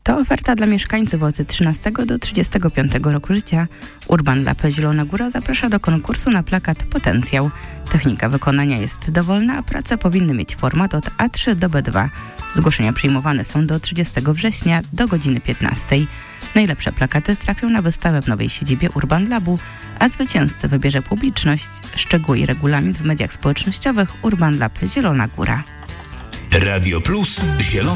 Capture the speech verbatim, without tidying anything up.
To oferta dla mieszkańców od trzynastego do trzydziestego piątego roku życia. Urban Lab Zielona Góra zaprasza do konkursu na plakat Potencjał. Technika wykonania jest dowolna, a prace powinny mieć format od A trzy do B dwa. Zgłoszenia przyjmowane są do trzydziestego września do godziny piętnastej. Najlepsze plakaty trafią na wystawę w nowej siedzibie Urban Labu, a zwycięzcę wybierze publiczność. Szczegóły i regulamin w mediach społecznościowych Urban Lab Zielona Góra. Radio Plus Zielona